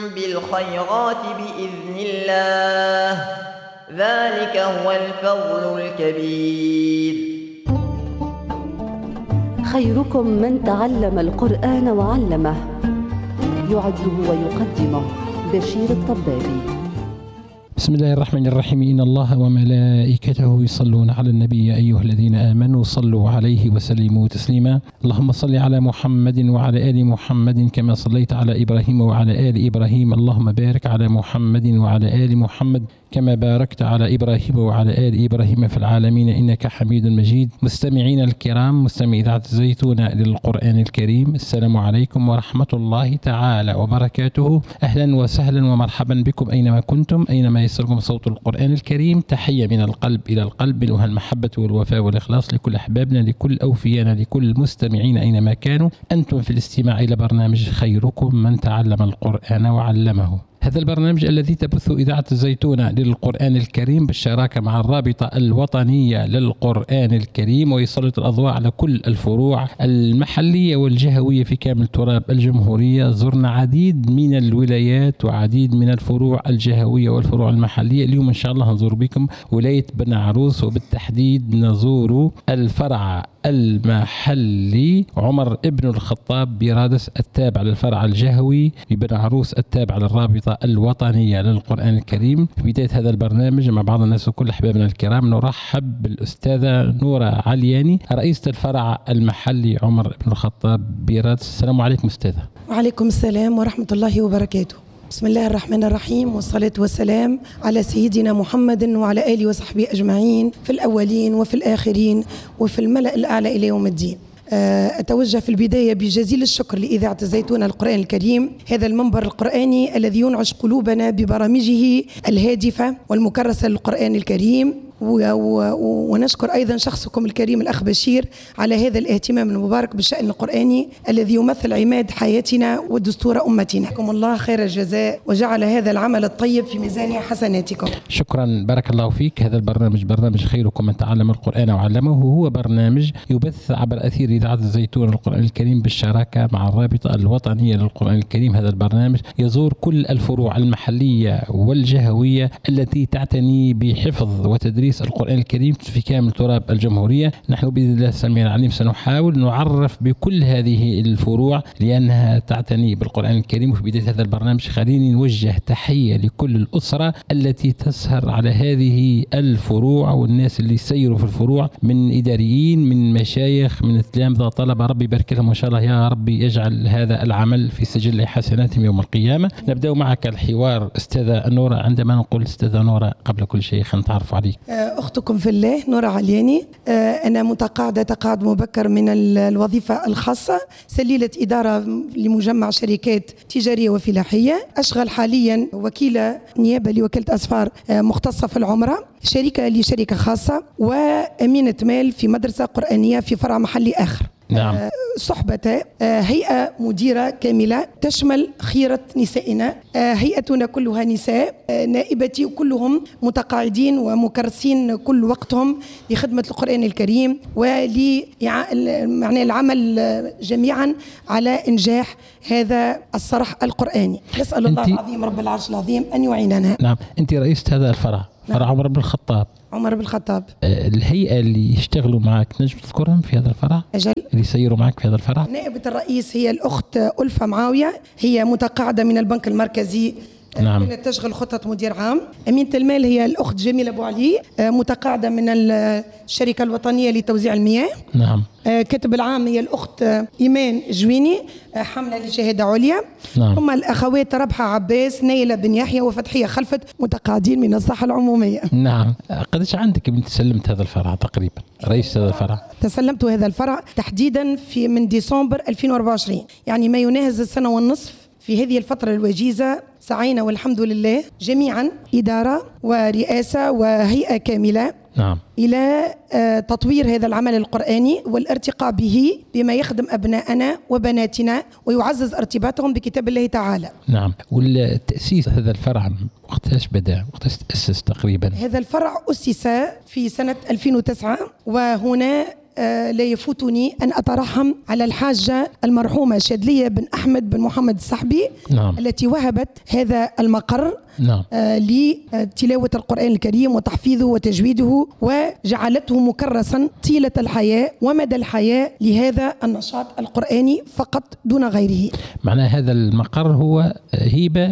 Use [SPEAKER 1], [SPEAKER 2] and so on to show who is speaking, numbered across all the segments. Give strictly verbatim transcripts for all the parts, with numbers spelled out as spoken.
[SPEAKER 1] بالخيرات بإذن الله، ذلك هو الفضل الكبير.
[SPEAKER 2] خيركم من تعلم القرآن وعلمه. يعده ويقدمه بشير الطبابي.
[SPEAKER 3] بسم الله الرحمن الرحيم. إن الله وملائكته يصلون على النبي يا أيها الذين آمنوا صلوا عليه وسلموا تسليما. اللهم صل على محمد وعلى آل محمد كما صليت على إبراهيم وعلى آل إبراهيم. اللهم بارك على محمد وعلى آل محمد كما باركت على إبراهيم وعلى آل إبراهيم في العالمين إنك حميد مجيد. مستمعين الكرام، مستمعي إذاعة الزيتون للقرآن الكريم، السلام عليكم ورحمة الله تعالى وبركاته. أهلا وسهلا ومرحبا بكم أينما كنتم، أينما يسركم صوت القرآن الكريم. تحية من القلب إلى القلب، لها المحبة والوفاء والإخلاص لكل أحبابنا، لكل أوفيانا، لكل المستمعين أينما كانوا. أنتم في الاستماع إلى برنامج خيركم من تعلم القرآن وعلمه. هذا البرنامج الذي تبث إذاعة الزيتون للقرآن الكريم بالشراكة مع الرابطة الوطنية للقرآن الكريم، ويسلط الأضواء على كل الفروع المحلية والجهوية في كامل تراب الجمهورية. زرنا عديد من الولايات وعديد من الفروع الجهوية والفروع المحلية. اليوم إن شاء الله نزور بكم ولاية بن عروس، وبالتحديد نزور الفرع المحلي عمر ابن الخطاب برادس التابع للفرع الجهوي ببن عروس التابع للرابطة الوطنية للقرآن الكريم. في بداية هذا البرنامج مع بعض الناس وكل أحبابنا الكرام نرحب بالأستاذة نورة علياني، رئيسة الفرع المحلي عمر ابن الخطاب برادس. السلام عليكم أستاذة.
[SPEAKER 4] وعليكم السلام ورحمة الله وبركاته. بسم الله الرحمن الرحيم، والصلاة والسلام على سيدنا محمد وعلى آله وصحبه أجمعين في الأولين وفي الآخرين وفي الملأ الأعلى إلى يوم الدين. أتوجه في البداية بجزيل الشكر لإذاعة الزيتون القرآن الكريم، هذا المنبر القرآني الذي ينعش قلوبنا ببرامجه الهادفة والمكرسة للقرآن الكريم. ونشكر أيضا شخصكم الكريم الأخ بشير على هذا الاهتمام المبارك بالشأن القرآني الذي يمثل عماد حياتنا ودستور أمتنا. لكم الله خير الجزاء وجعل هذا العمل الطيب في ميزان حسناتكم.
[SPEAKER 3] شكرا، بارك الله فيك. هذا البرنامج برنامج خيركم من تعلم القرآن وعلمه، هو برنامج يبث عبر أثير إذاعة الزيتون القرآن الكريم بالشراكة مع الرابطة الوطنية للقرآن الكريم. هذا البرنامج يزور كل الفروع المحلية والجهوية التي تعتني بحفظ وتدريس القرآن الكريم في كامل تراب الجمهورية. نحن بإذن الله السميع العليم سنحاول نعرف بكل هذه الفروع لأنها تعتني بالقرآن الكريم. وفي بداية هذا البرنامج خليني نوجه تحية لكل الأسرة التي تسهر على هذه الفروع والناس اللي يسيروا في الفروع، من إداريين، من مشايخ، من تلامذة، طلبة. ربي يبارك لهم وإن شاء الله يا ربي يجعل هذا العمل في سجل حسناتهم يوم القيامة. نبدأ معك الحوار أستاذة نورة. عندما نقول أستاذة نورة قبل كل شيء خلينا نتعرف عليك.
[SPEAKER 4] أختكم في الله نورة علياني، أنا متقاعدة تقاعد مبكر من الوظيفة الخاصة، سليلة إدارة لمجمع شركات تجارية وفلاحية. أشغل حاليا وكيلة نيابة لوكالة أسفار مختصة في العمرة، شركة لشركة خاصة، وأمينة مال في مدرسة قرآنية في فرع محلي آخر.
[SPEAKER 3] نعم.
[SPEAKER 4] صحبة هيئة مديرة كاملة تشمل خيرة نسائنا. هيئتنا كلها نساء، نائبتي كلهم متقاعدين ومكرسين كل وقتهم لخدمة القرآن الكريم ولمعنى العمل جميعا على إنجاح هذا الصرح القرآني. نسأل الله العظيم رب العرش العظيم أن يعيننا.
[SPEAKER 3] نعم، أنت رئيسة هذا الفرع، فرع نعم. عمر بن الخطاب.
[SPEAKER 4] عمر بن الخطاب.
[SPEAKER 3] الهيئة اللي يشتغلوا معك نجم تذكرهم في هذا الفرع؟
[SPEAKER 4] أجل.
[SPEAKER 3] اللي يسيروا معك في هذا الفرع؟
[SPEAKER 4] نائبة الرئيس هي الأخت ألفة معاوية، هي متقاعدة من البنك المركزي.
[SPEAKER 3] نعم.
[SPEAKER 4] تشغل خطة مدير عام. أمينة المال هي الأخت جميلة أبو علي، متقاعدة من الشركة الوطنية لتوزيع المياه.
[SPEAKER 3] نعم.
[SPEAKER 4] كاتب العام هي الأخت إيمان جويني، حاملة لشهادة عليا.
[SPEAKER 3] نعم.
[SPEAKER 4] ثم الأخوات ربحة عباس، نيلة بن يحيى، وفتحية خلفت، متقاعدين من الصحة العمومية.
[SPEAKER 3] نعم. قديش عندك من تسلمت هذا الفرع تقريبا رئيس هذا الفرع؟
[SPEAKER 4] تسلمت هذا الفرع تحديدا في من ديسمبر ألفين وأربعة وعشرين، يعني ما يناهز السنة والنصف. في هذه الفترة الوجيزة سعينا والحمد لله جميعا، إدارة ورئاسة وهيئة كاملة،
[SPEAKER 3] نعم.
[SPEAKER 4] إلى تطوير هذا العمل القرآني والارتقاء به بما يخدم أبناءنا وبناتنا ويعزز ارتباطهم بكتاب الله تعالى.
[SPEAKER 3] نعم. والتأسيس هذا الفرع وقتاش بدأ؟ وقتاش تأسس تقريبا؟
[SPEAKER 4] هذا الفرع أسس في سنة ألفين وتسعة، وهنا لا يفوتني أن أترحم على الحاجة المرحومة شادلية بن أحمد بن محمد السحبي، نعم. التي وهبت هذا المقر، نعم. آه لتلاوة القرآن الكريم وتحفيظه وتجويده، وجعلته مكرسا طيلة الحياة ومدى الحياة لهذا النشاط القرآني فقط دون غيره.
[SPEAKER 3] معنى هذا المقر هو هبة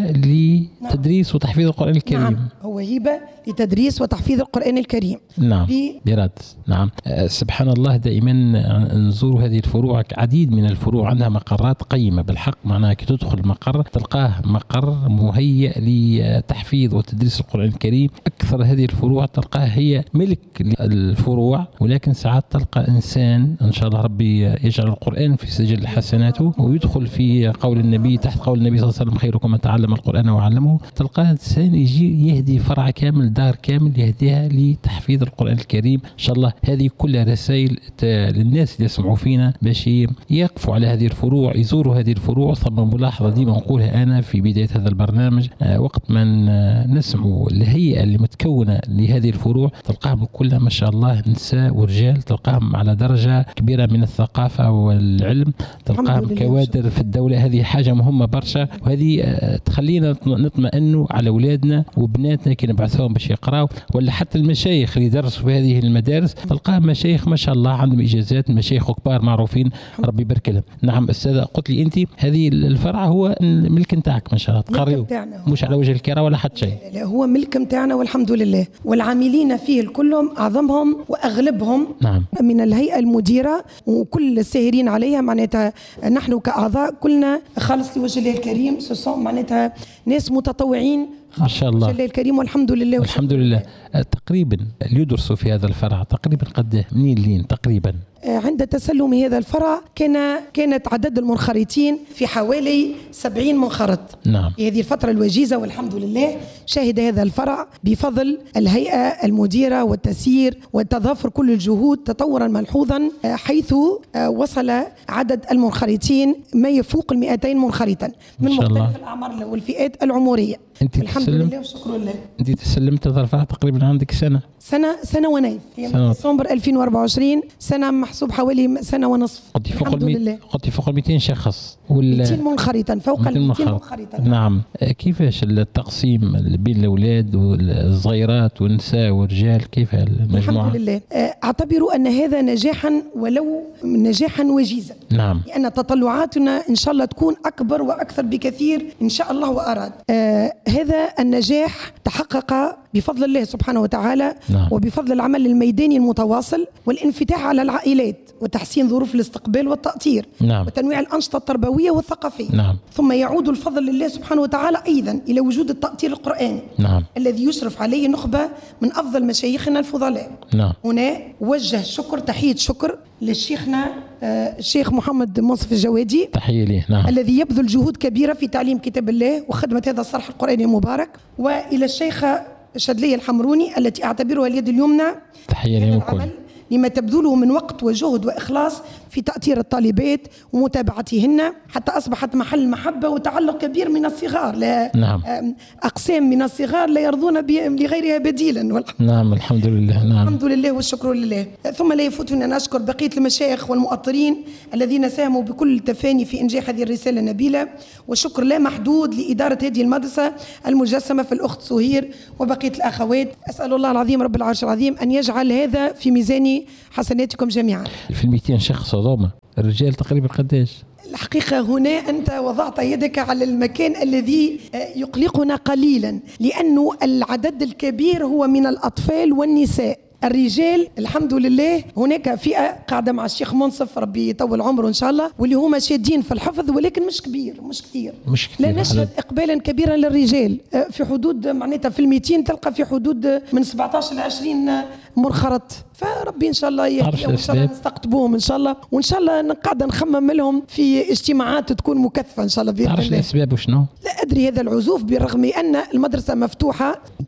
[SPEAKER 3] لتدريس نعم. وتحفيظ القرآن الكريم.
[SPEAKER 4] نعم، هو هبة لتدريس وتحفيظ القرآن الكريم.
[SPEAKER 3] نعم برادس. نعم. أه سبحان الله، دائما نزور هذه الفروع، عديد من الفروع عندها مقرات قيمة بالحق. معناها كي تدخل مقر تلقاه مقر مهيئ لتحفيظ وتدريس القرآن الكريم. أكثر هذه الفروع تلقاه هي ملك الفروع، ولكن ساعات تلقى إنسان إن شاء الله ربي يجعل القرآن في سجل حسناته ويدخل في قول النبي، تحت قول النبي صلى الله عليه وسلم خيركم من تعلم القرآن وعلمه. تلقاه إنسان يجي يهدي فرع كامل، دار كامل يهديها لتحفيظ القرآن الكريم. إن شاء الله هذه كلها رسائل للناس اللي يسمعوا فينا باش يقفوا على هذه الفروع، يزوروا هذه الفروع. ثم ملاحظة ديما نقولها أنا في بداية هذا البرنامج، وقت ما نسمعوا الهيئة اللي متكونة لهذه الفروع تلقاهم كلها ما شاء الله نساء ورجال، تلقاهم على درجة كبيرة من الثقافة والعلم، تلقاهم كوادر في الدولة. هذه حاجة مهمة برشا، وهذه تخلينا نطمئنوا على أولادنا وبناتنا كي نبعثوهم باش يقراوا. ولا حتى المشايخ اللي درسوا في هذه المدارس تلقاهم مشايخ ما شاء الله عندهم إجازات، مشايخ كبار معروفين ربي يبارك لهم. نعم أستاذة، قلت لي أنت هذه الفرع هو ملك نتاعك ما شاء الله، تقريوا مش على وجه الكرة ولا حتى شيء.
[SPEAKER 4] لا هو ملك نتاعنا والحمد لله، والعاملين فيه كلهم أعظمهم وأغلبهم نعم. من الهيئة المديرة وكل الساهرين عليها، معناتها نحن كأعضاء كلنا خالص لوجه الله الكريم، سوسون معناتها ناس متطوعين
[SPEAKER 3] ما شاء الله
[SPEAKER 4] الله الكريم والحمد لله
[SPEAKER 3] والحمد لله. تقريبا اللي يدرسوا في هذا الفرع تقريبا قد منين لين تقريبا؟
[SPEAKER 4] عند تسلم هذا الفرع كان كانت عدد المنخرطين في حوالي سبعين منخرط.
[SPEAKER 3] نعم.
[SPEAKER 4] في هذه الفترة الوجيزة والحمد لله شهد هذا الفرع بفضل الهيئة المديرة والتسيير وتضافر كل الجهود تطورا ملحوظا، حيث وصل عدد المنخرطين ما يفوق المئتين منخرطا من مختلف الأعمار والفئات العمرية. الحمد تسلم. لله والشكر لله.
[SPEAKER 3] أنت تسلمت هذا الفرع تقريبا عندك سنة
[SPEAKER 4] سنة سنة ونايف، هي من ديسمبر ألفين وأربعة وعشرين، سنة محسوب حوالي سنة ونصف.
[SPEAKER 3] قلتي فوق ال قلتي فوق ال مئتين شخص
[SPEAKER 4] ولا مئتين منخرطا، فوق ال مئتين منخرطا.
[SPEAKER 3] نعم. كيفاش التقسيم بين الأولاد والصغيرات والنساء والرجال، كيف المجموعة؟
[SPEAKER 4] الحمد لله أعتبر أن هذا نجاحا ولو نجاحا وجيزا.
[SPEAKER 3] نعم.
[SPEAKER 4] لأن تطلعاتنا إن شاء الله تكون أكبر وأكثر بكثير إن شاء الله وأراد. آه هذا النجاح تحقق بفضل الله سبحانه وتعالى. نعم. وبفضل العمل الميداني المتواصل والانفتاح على العائلات وتحسين ظروف الاستقبال والتأطير.
[SPEAKER 3] نعم.
[SPEAKER 4] وتنويع الأنشطة التربوية والثقافية.
[SPEAKER 3] نعم.
[SPEAKER 4] ثم يعود الفضل لله سبحانه وتعالى أيضا إلى وجود التأطير القرآني.
[SPEAKER 3] نعم.
[SPEAKER 4] الذي يشرف عليه نخبة من أفضل مشايخنا الفضلاء.
[SPEAKER 3] نعم.
[SPEAKER 4] هنا وجه شكر تحية شكر للشيخنا آه الشيخ محمد منصف الجوادي،
[SPEAKER 3] تحية ليه. نعم.
[SPEAKER 4] الذي يبذل جهود كبيرة في تعليم كتاب الله وخدمة هذا الصرح القرآني المبارك، وإلى الشيخة شادلية الحمروني التي أعتبرها اليد اليمنى
[SPEAKER 3] تحية لهم الكل
[SPEAKER 4] لما تبذله من وقت وجهد وإخلاص في تأطير الطالبات ومتابعتهن حتى أصبحت محل محبة وتعلق كبير من الصغار. لا
[SPEAKER 3] نعم.
[SPEAKER 4] أقسام من الصغار لا يرضون لغيرها بديلا.
[SPEAKER 3] نعم الحمد لله. نعم.
[SPEAKER 4] الحمد لله والشكر لله. ثم لا يفوتني أن أشكر بقية المشايخ والمؤطرين الذين ساهموا بكل تفاني في إنجاح هذه الرسالة النبيلة، والشكر لا محدود لإدارة هذه المدرسة المجسمة في الأخت سهير وبقية الأخوات. أسأل الله العظيم رب العرش العظيم أن يجعل هذا في ميزان حسناتكم جميعا.
[SPEAKER 3] في المئتين شخص هذوما الرجال تقريبا قداش؟
[SPEAKER 4] الحقيقة هنا أنت وضعت يدك على المكان الذي يقلقنا قليلا، لأنه العدد الكبير هو من الأطفال والنساء. الرجال الحمد لله هناك فئة قاعدة مع الشيخ منصف ربي يطول عمره إن شاء الله، واللي هما شادين في الحفظ، ولكن مش كبير مش كثير
[SPEAKER 3] مش كثير.
[SPEAKER 4] لا نشهد إقبالا كبيرا للرجال في حدود معناتها في المئتين تلقى في حدود من سبعة عشر ل عشرين منخرط، فربي إن شاء الله يهدي وإن شاء الله نستقطبوهم إن شاء الله، وإن شاء الله قاعدة نخمم لهم في اجتماعات تكون مكثفة إن شاء الله بإذن الله.
[SPEAKER 3] تعرف الأسباب وشنو؟
[SPEAKER 4] لا أدري هذا العزوف، بالرغم أن المدرسة مفتوحة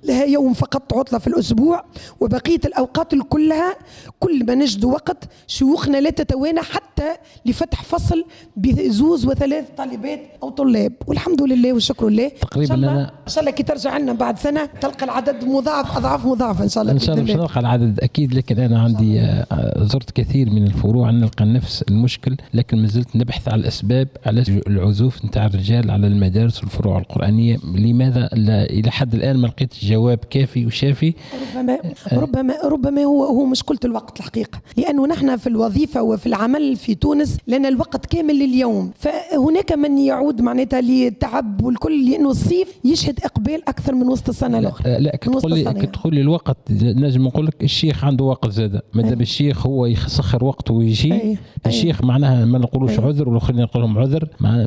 [SPEAKER 4] لها يوم فقط عطلة في الأسبوع، وبقية الأوقات كلها كل ما نجد وقت شيوخنا لا تتوانى حتى لفتح فصل بزوز وثلاث طالبات أو طلاب، والحمد لله والشكر لله.
[SPEAKER 3] تقريبا
[SPEAKER 4] إن شاء الله
[SPEAKER 3] أنا
[SPEAKER 4] إن شاء الله كي ترجع لنا بعد سنة تلقى العدد مضاعف أضعاف مضاعفة إن شاء الله.
[SPEAKER 3] ان شاء الله مش نلقى العدد اكيد، لكن انا عندي زرت كثير من الفروع نلقى نفس المشكل، لكن ما زلت نبحث على الاسباب على العزوف نتاع الرجال على المدارس والفروع القرآنية. لماذا لا الى حد الان ما لقيت جواب كافي وشافي؟
[SPEAKER 4] ربما ربما ربما هو هو مشكلة الوقت الحقيقة، لأنه نحن في الوظيفة وفي العمل في تونس لنا الوقت كامل لليوم، فهناك من يعود معناتها للتعب والكل، لأنه الصيف يشهد إقبال أكثر من وسط السنة الأخرى.
[SPEAKER 3] لا كتقول لي كتقول لي الوقت، نجم نقول لك الشيخ عنده وقت زاده، مادام الشيخ هو يسخر وقته ويجي أي. الشيخ معناها ما نقولوش عذر والآخرين نقول لهم عذر،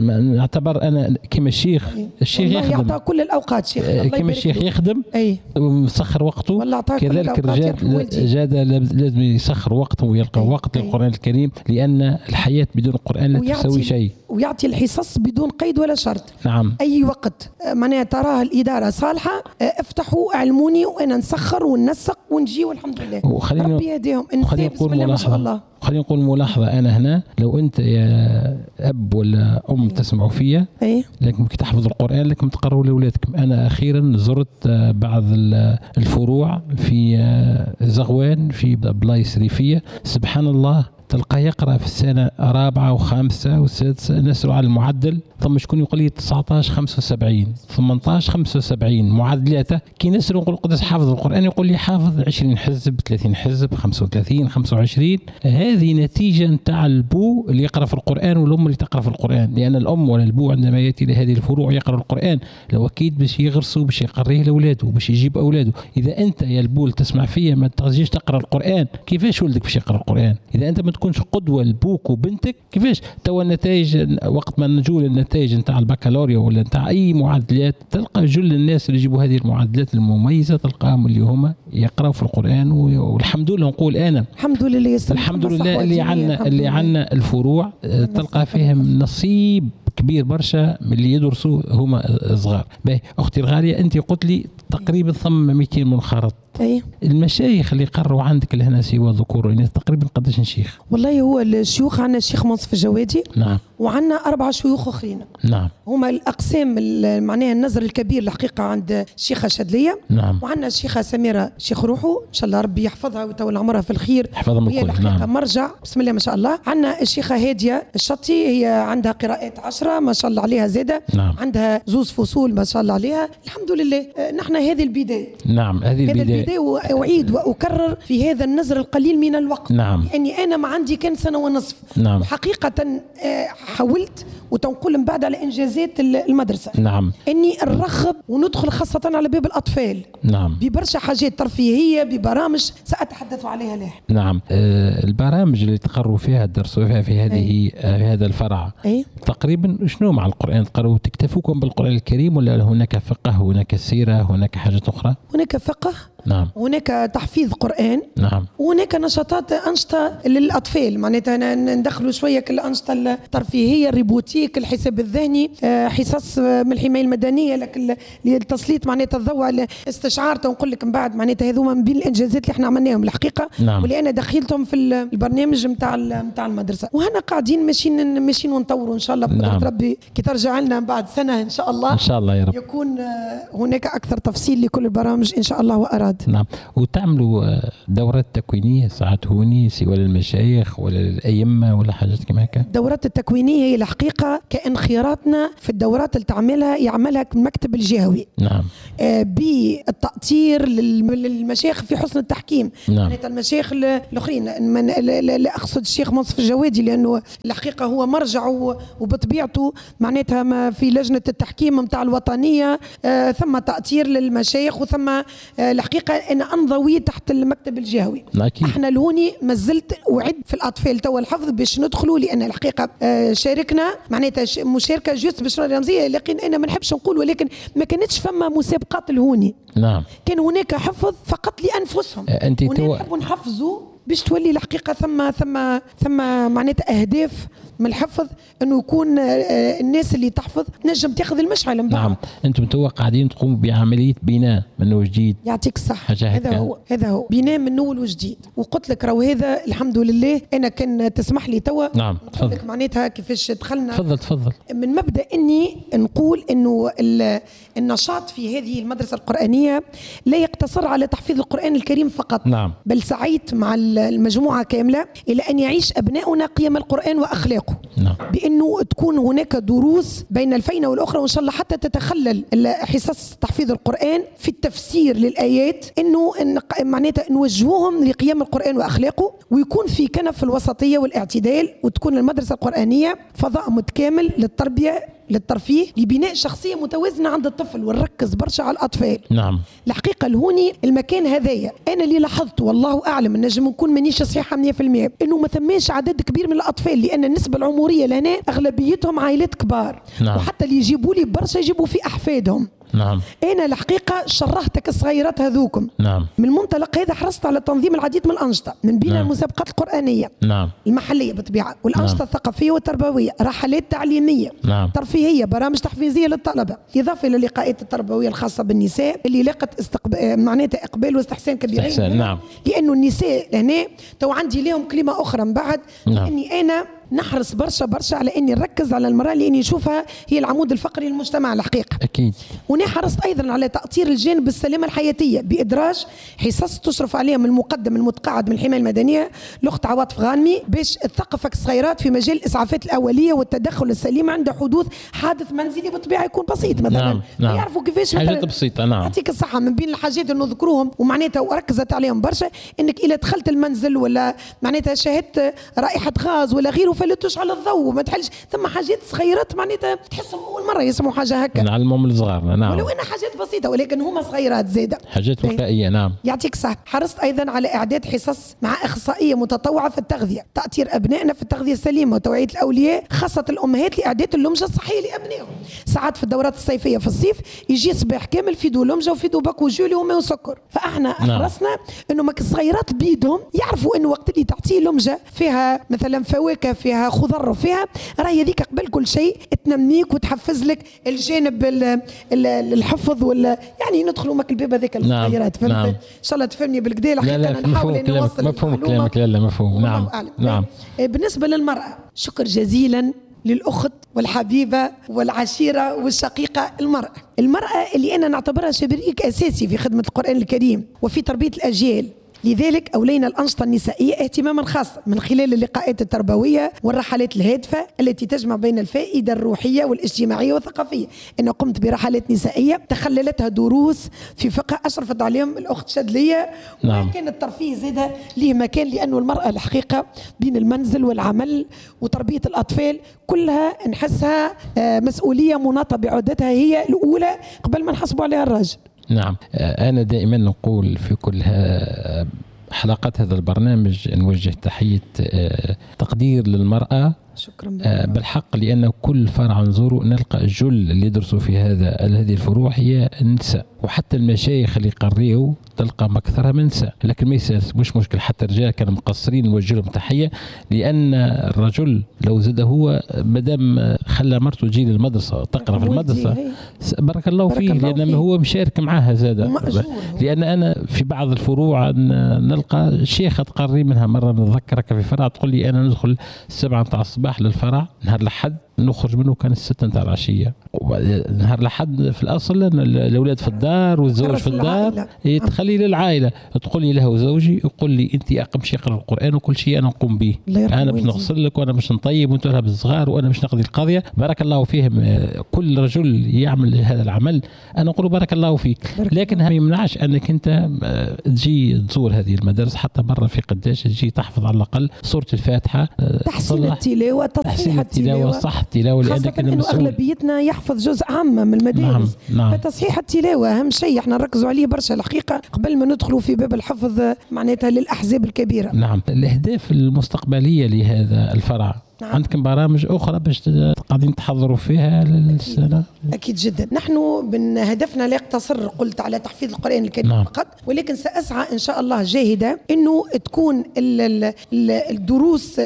[SPEAKER 3] نعتبر أنا كما الشيخ الشيخ يخدم
[SPEAKER 4] يعطى كل الأوقات شيخ
[SPEAKER 3] كما الشيخ يخدم ويسخر وقته، كذلك الرجال جاد لازم يسخر وقته ويلقى أي. وقت للقرآن الكريم، لأن الحياة بدون القرآن لا تسوي شيء،
[SPEAKER 4] ويعطي الحصص بدون قيد ولا شرط.
[SPEAKER 3] نعم.
[SPEAKER 4] أي وقت معناها تراه الإدارة صالحة افتحوا اعلموني وأنا نسخر وننسق ونجي والحمد لله. ربي يهديهم.
[SPEAKER 3] خلينا نقول ما شاء الله. خلينا نقول ملاحظة أنا هنا، لو أنت يا أب ولا أم تسمعوا فيا
[SPEAKER 4] أيه؟
[SPEAKER 3] لكن تحفظ القرآن لكم تقرأوا لأولادكم. أنا أخيرا زرت بعض الفروع في زغوان في بلايص ريفية، سبحان الله تلقاه يقرأ في السنة رابعة وخامسة وسادسة، نسأل على المعدل، ثم شكون يقول لي تسعة عشر خمسة وسبعين ثمانية عشر خمسة وسبعين معدلاته، كي نسأل نقول قداش حافظ القرآن يقول لي حافظ عشرين حزب ثلاثين حزب خمسة وثلاثين خمسة وعشرين. هذه نتيجة نتاع البو اللي يقرأ في القرآن والأم اللي تقرأ في القرآن، لأن الأم ولا البو عندما يأتي لهذه الفروع يقرأ القرآن لو أكيد باش يغرسوا باش يقريه لأولاده باش يجيب أولاده. إذا أنت يا البو تسمع فيا ما تجيش تقرأ القرآن، كيفاش ولدك باش يقرأ القرآن؟ إذا أنت ما تكونش قدوة لبوك وبنتك كيفاش؟ توا النتائج وقت ما نجوا للنتائج نتاع البكالوريا ولا نتاع أي معادلات تلقى جل الناس اللي يجيبوا هذه المعادلات المميزة تلقاهم اللي هما يقرأوا في القرآن، والحمد لله نقول أنا
[SPEAKER 4] الحمد لله
[SPEAKER 3] الحمد لله اللي عنا اللي عنا الفروع تلقى فيهم نصيب كبير برشا من اللي يدرسوا هما صغار. باهي أختي الغالية أنت قلت لي تقريبا ثم مئتين منخرط.
[SPEAKER 4] أيه.
[SPEAKER 3] المشايخ اللي قروا عندك لهنا سوى ذكور وإناث تقريبا قداش شيخ؟
[SPEAKER 4] والله هو الشيوخ عندنا الشيخ منصف الجوادي.
[SPEAKER 3] نعم.
[SPEAKER 4] وعندنا أربعة شيوخ أخرين.
[SPEAKER 3] نعم.
[SPEAKER 4] هما الأقسام معناها النظر الكبير الحقيقة عند الشيخة شدلية.
[SPEAKER 3] نعم. وعندنا
[SPEAKER 4] الشيخة سميرة شيخ روحو إن شاء الله ربي يحفظها ويطول عمرها في الخير.
[SPEAKER 3] يحفظهم الكل.
[SPEAKER 4] الحقيقة نعم. مرجع بسم الله ما شاء الله. عندنا الشيخة هادية الشطي هي عندها قراءات عشرة ما شاء الله عليها زادة.
[SPEAKER 3] نعم.
[SPEAKER 4] عندها زوز فصول ما شاء الله عليها. الحمد لله نحن هذه البداية.
[SPEAKER 3] نعم هذه البداية.
[SPEAKER 4] هذه البداية وأعيد وأكرر في هذا النظر القليل من الوقت.
[SPEAKER 3] نعم.
[SPEAKER 4] لأني أنا ما عندي كان سنة ونصف.
[SPEAKER 3] نعم.
[SPEAKER 4] حقيقة حاولت وتنقل من بعد على إنجازات المدرسة.
[SPEAKER 3] نعم.
[SPEAKER 4] أني نرغب وندخل خاصة على باب الأطفال.
[SPEAKER 3] نعم.
[SPEAKER 4] ببرشا حاجات ترفيهية ببرامج سأتحدث عليها لاحقا.
[SPEAKER 3] نعم. آه البرامج اللي تقروا فيها تدرسوا فيها في هذه آه في هذا الفرع
[SPEAKER 4] أي؟
[SPEAKER 3] تقريبا شنو مع القرآن تقروا؟ تكتفوكم بالقرآن الكريم ولا هناك فقه هناك سيرة هناك حاجات أخرى؟
[SPEAKER 4] هناك فقه.
[SPEAKER 3] نعم.
[SPEAKER 4] هناك تحفيظ قرآن.
[SPEAKER 3] نعم.
[SPEAKER 4] وهناك نشاطات أنشطة للأطفال معناتها ندخلوا شوية كالأنشطة الترفيهية الريبوتيك الحساب الذهني حصص من الحماية المدنية لك التسليط معناتها الضوء على استشعار تنقول لك من بعد معناتها هذوما من بين الإنجازات اللي احنا عملناهم الحقيقة.
[SPEAKER 3] نعم.
[SPEAKER 4] واللي أنا دخلتهم في البرنامج نتاع نتاع المدرسة وهنا قاعدين ماشيين ماشيين ونطوروا إن شاء الله بقدرة
[SPEAKER 3] نعم.
[SPEAKER 4] ربي كي ترجع لنا بعد سنة إن شاء الله
[SPEAKER 3] إن شاء الله يا رب
[SPEAKER 4] يكون هناك أكثر تفصيل لكل البرامج إن شاء الله وأراد.
[SPEAKER 3] نعم. وتعملوا دورات تكوينية ساعات هوني سواء للمشايخ ولا للأئمة ولا حاجات كما هكا؟
[SPEAKER 4] الدورات التكوينية هي الحقيقة كانخراطنا في الدورات اللي تعملها يعملها المكتب الجهوي.
[SPEAKER 3] نعم.
[SPEAKER 4] آه بالتأطير للمشايخ في حسن التحكيم.
[SPEAKER 3] نعم.
[SPEAKER 4] معناتها المشايخ الآخرين من لا أقصد الشيخ منصف الجوادي لأنه الحقيقة هو مرجع وبطبيعته معناتها ما في لجنة التحكيم متاع الوطنية آه ثم تأطير للمشايخ وثم آه الحقيقة أنا أنضوي تحت المكتب الجهوي.
[SPEAKER 3] أكيد.
[SPEAKER 4] احنا لهوني ما زلت أعد في الأطفال توا الحفظ باش ندخلوا لأن الحقيقة آه شاركنا معناتها مشاركة جست بشرى رمزية لكن أنا ما نحبش نقول ولكن ما كانتش فما مسابقات الهوني.
[SPEAKER 3] نعم.
[SPEAKER 4] كان هناك حفظ فقط لأنفسهم.
[SPEAKER 3] أنت
[SPEAKER 4] توا نحبوا نحفظوا باش تولي الحقيقه ثم ثم ثم معناتها اهداف من الحفظ انه يكون الناس اللي تحفظ نجم تاخذ المشعل من بعد.
[SPEAKER 3] نعم، انتم توا قاعدين تقوموا بعمليه بناء من وجديد.
[SPEAKER 4] يعطيك الصحه. هذا هو هذا هو بناء من اول وجديد. وقلت لك راهو هذا الحمد لله انا كان تسمح لي توا
[SPEAKER 3] نعم
[SPEAKER 4] نقول لك معناتها كيفاش دخلنا.
[SPEAKER 3] تفضل تفضل.
[SPEAKER 4] من مبدا اني نقول انه النشاط في هذه المدرسه القرانيه لا يقتصر على تحفيظ القران الكريم فقط.
[SPEAKER 3] نعم.
[SPEAKER 4] بل سعيت مع المجموعه كامله الى ان يعيش ابناؤنا قيم القران واخلاقه.
[SPEAKER 3] نعم.
[SPEAKER 4] بانه تكون هناك دروس بين الفينه والاخرى، وان شاء الله حتى تتخلل حصص تحفيظ القران في التفسير للايات، انه معناتها نوجهوهم لقيم القران واخلاقه، ويكون في كنف الوسطيه والاعتدال، وتكون المدرسه القرانيه فضاء متكامل للتربيه للترفيه لبناء شخصية متوازنة عند الطفل، ونركز برشا على الأطفال.
[SPEAKER 3] نعم.
[SPEAKER 4] الحقيقة الهوني المكان هذايا أنا اللي لاحظت والله أعلم نجم نكون مانيش صحيحة مية بالمية إنه ما ثماش عدد كبير من الأطفال، لأن النسبة العمرية لهنا أغلبيتهم عائلات كبار.
[SPEAKER 3] نعم.
[SPEAKER 4] وحتى اللي يجيبوا لي برشا يجيبوا في أحفادهم.
[SPEAKER 3] نعم.
[SPEAKER 4] أنا الحقيقة شرهتك الصغيرات هذوكم.
[SPEAKER 3] نعم.
[SPEAKER 4] من المنطلق هذا حرصت على تنظيم العديد من الأنشطة، من بين
[SPEAKER 3] نعم.
[SPEAKER 4] المسابقات القرآنية.
[SPEAKER 3] نعم.
[SPEAKER 4] المحلية بالطبيعة، والأنشطة نعم. الثقافية والتربوية، رحلات تعليمية.
[SPEAKER 3] نعم.
[SPEAKER 4] ترفيهية، برامج تحفيزية للطلبة، إضافة إلى اللقاءات التربوية الخاصة بالنساء اللي لاقت استقب... معناتها إقبال واستحسان كبير.
[SPEAKER 3] استحسان. نعم.
[SPEAKER 4] لأنه النساء هنا تو عندي لهم كلمة أخرى من بعد.
[SPEAKER 3] نعم.
[SPEAKER 4] لأني أنا نحرص برشا برشا على اني نركز على المراه لاني نشوفها هي العمود الفقري للمجتمع الحقيقه.
[SPEAKER 3] اكيد.
[SPEAKER 4] وأنا حرصت ايضا على تاطير الجانب السلامه الحياتيه بادراج حصص تشرف عليهم المقدم المتقاعد من الحمايه المدنيه الاخت عواطف غانمي، باش تثقفك الصغيرات في مجال الاسعافات الاوليه والتدخل السليم عند حدوث حادث منزلي بالطبيعه يكون بسيط مثلا.
[SPEAKER 3] نعم. نعم.
[SPEAKER 4] يعرفوا كيفاش
[SPEAKER 3] حاجات بسيطه. نعم.
[SPEAKER 4] يعطيك الصحه. من بين الحاجات اللي نذكروهم ومعناتها وركزت عليهم برشا، انك اذا دخلت المنزل ولا معناتها شاهدت رائحه غاز ولا غيره فلا تشعل الضوء وما تحلش، ثم حاجات صغيرات معناتها تحسهم اول مره يسمعوا حاجه هكا.
[SPEAKER 3] نعلمهم الصغار. نعم.
[SPEAKER 4] ولو انها حاجات بسيطه ولكن هما صغيرات زاده.
[SPEAKER 3] حاجات وقائيه. نعم.
[SPEAKER 4] يعطيك الصحه. حرصت ايضا على اعداد حصص مع اخصائيه متطوعه في التغذيه، تاطير ابنائنا في التغذيه السليمه وتوعيه الاولياء خاصه الامهات لاعداد اللمجه الصحيه لابنائهم. ساعات في الدورات الصيفيه في الصيف يجي صباح كامل في دو لمجه وفي دو باك وجولي وماء وسكر، فاحنا حرصنا نعم. انه ماك الصغيرات بيدهم يعرفوا انه وقت اللي تعطيه لمجه فيها مثلا فواكه فيها خضر فيها راهي هذيك قبل كل شيء تنميك وتحفز لك الجانب الحفظ ولا يعني ندخلوا ماك الباب هذاك الصغيرات. فهمت؟
[SPEAKER 3] نعم.
[SPEAKER 4] ان شاء الله تفهمني بالكدا.
[SPEAKER 3] لا لا
[SPEAKER 4] نحاول اني نوصل
[SPEAKER 3] مفهوم كلامك. لا لا مفهوم. نعم. نعم.
[SPEAKER 4] بالنسبه للمراه شكر جزيلا للأخت والحبيبة والعشيرة والشقيقة المرأة. المرأة اللي أنا نعتبرها شريك أساسي في خدمة القرآن الكريم وفي تربية الأجيال، لذلك أولينا الأنشطة النسائية اهتماما خاصا من خلال اللقاءات التربوية والرحلات الهادفة التي تجمع بين الفائدة الروحية والاجتماعية والثقافية. أنا قمت برحلات نسائية تخللتها دروس في فقه أشرفت عليهم الأخت شادلية.
[SPEAKER 3] نعم.
[SPEAKER 4] وكان الترفيه زادة ليه مكان، لأنه المرأة الحقيقة بين المنزل والعمل وتربية الأطفال كلها نحسها مسؤولية مناطة بعدتها هي الأولى قبل ما نحسبوا عليها الراجل.
[SPEAKER 3] نعم. أنا دائما نقول في كل حلقات هذا البرنامج نوجه تحية تقدير للمرأة.
[SPEAKER 4] شكرا
[SPEAKER 3] بالحق، لأن كل فرع نزوره نلقى جل اللي يدرسوا في هذا هذه الفروع هي النساء، وحتى المشايخ اللي يقريوا تلقى مكثرها من نساء. لكن ما مش مشكل، حتى الرجال كانوا مقصرين نوجه لهم تحية، لأن الرجل لو زاد هو مادام خلى مرته تجي للمدرسة تقرأ في المدرسة بارك الله فيه، لأن هو مشارك معها زاد. لأن أنا في بعض الفروع نلقى شيخة تقري منها، مرة نتذكرك في فرع تقول لي أنا ندخل السبعة متاع الصباح للفرع، نهار الأحد نخرج منه كان الستة نتاع العشية. نهار الأحد في الأصل الأولاد في الدار والزوج في الدار، تخلي للعائلة. تقول لي له زوجي يقول لي أنت أقم شيء يقرأ القرآن وكل شيء أنا نقوم به، أنا باش نغسل لك وأنا باش نطيب وأنت لها بالصغار وأنا باش نقضي القضية. بارك الله فيهم. كل رجل يعمل هذا العمل أنا أقول بارك الله فيك، لكن ما يمنعش أنك أنت تجي تزور هذه المدارس حتى مرة في قداش تجي تحفظ على الأقل سورة الفاتحة،
[SPEAKER 4] تحسين التلاوة، تصحيح
[SPEAKER 3] التلاوة، صح التلاوة،
[SPEAKER 4] لأنك إنه أغلبيتنا يحفظ جزء عام من المدارس.
[SPEAKER 3] نعم. نعم.
[SPEAKER 4] فتصحيح التلاوة أهم شيء احنا نركزوا عليه برشا الحقيقة قبل ما ندخلوا في باب الحفظ معناتها للأحزاب الكبيرة.
[SPEAKER 3] نعم. الأهداف المستقبلية لهذا الفرع
[SPEAKER 4] نعم.
[SPEAKER 3] عندكم برامج أخرى باش قاعدين تحضروا فيها للسنة؟
[SPEAKER 4] أكيد جدا. نحن من هدفنا لا يقتصر قلت على تحفيظ القرآن الكريم نعم. فقط، ولكن سأسعى إن شاء الله جاهدة أنه تكون الدروس